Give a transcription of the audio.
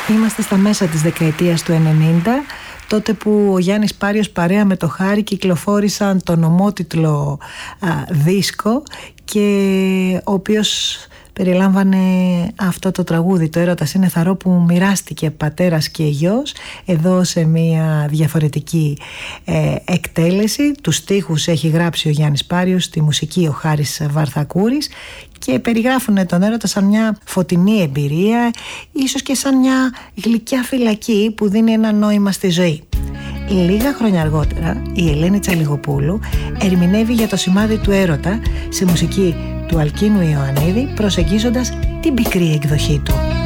Είμαστε στα μέσα της δεκαετίας του 90, τότε που ο Γιάννης Πάριος παρέα με το Χάρη κυκλοφόρησαν τον ομότιτλο δίσκο, και ο οποίος περιλάμβανε αυτό το τραγούδι, το «Έρωτας είναι θαρώ», που μοιράστηκε πατέρας και γιος, εδώ σε μια διαφορετική εκτέλεση. Τους στίχους έχει γράψει ο Γιάννης Πάριος, τη μουσική ο Χάρης Βαρθακούρης, και περιγράφουν τον έρωτα σαν μια φωτεινή εμπειρία, ίσως και σαν μια γλυκιά φυλακή που δίνει ένα νόημα στη ζωή. Λίγα χρόνια αργότερα η Ελένη Τσαλιγοπούλου ερμηνεύει για το σημάδι του έρωτα σε μουσική του Αλκίνου Ιωαννίδη, προσεγγίζοντας την πικρή εκδοχή του.